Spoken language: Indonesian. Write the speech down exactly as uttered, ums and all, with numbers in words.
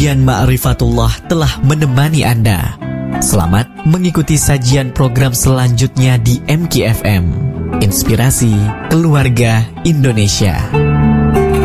Kajian Ma'rifatullah telah menemani Anda. Selamat mengikuti sajian program selanjutnya di M K F M, Inspirasi Keluarga Indonesia.